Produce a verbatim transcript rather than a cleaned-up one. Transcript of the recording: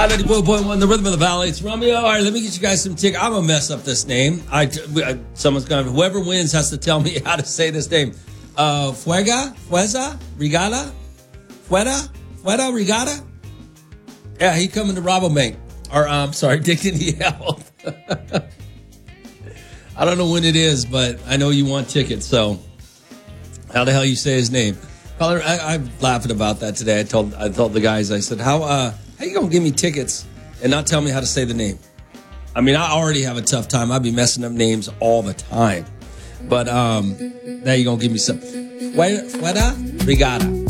ninety-four point one, the Rhythm of the Valley. It's Romeo. All right, let me get you guys some tickets. I'm going to mess up this name. I, I, someone's going to, whoever wins has to tell me how to say this name. Uh, Fuega? Fueza? Regala? Fuera? Fuera? Regata? Yeah, he coming to Rabobank. Or, um, I'm sorry, Dignity Health. I don't know when it is, but I know you want tickets, so how the hell you say his name? Caller, I, I'm laughing about that today. I told I told the guys, I said, how uh how you gonna give me tickets and not tell me how to say the name? I mean, I already have a tough time. I be messing up names all the time. But um now you're gonna give me some Fuera Regata.